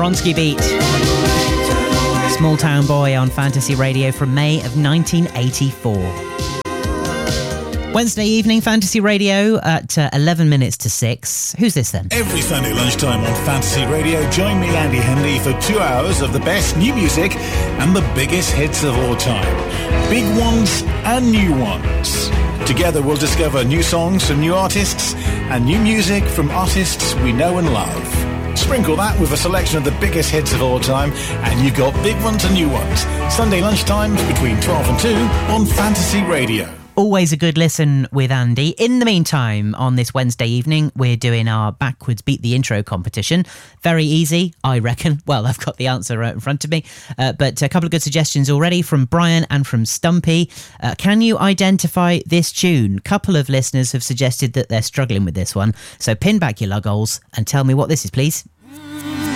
Bronski Beat. Small Town Boy on Fantasy Radio from May of 1984. Wednesday evening, Fantasy Radio at 11 minutes to 6. Who's this then? Every Sunday lunchtime on Fantasy Radio, join me, Andy Henley, for 2 hours of the best new music and the biggest hits of all time. Big ones and new ones. Together we'll discover new songs from new artists and new music from artists we know and love. Sprinkle that with a selection of the biggest hits of all time and you've got big ones and new ones. Sunday lunchtime between 12 and 2 on Fantasy Radio. Always a good listen with Andy. In the meantime, on this Wednesday evening, we're doing our Backwards Beat the Intro competition. Very easy, I reckon. Well, I've got the answer right in front of me. But a couple of good suggestions already from Brian and from Stumpy. Can you identify this tune? Couple of listeners have suggested that they're struggling with this one. So pin back your lug holes and tell me what this is, please.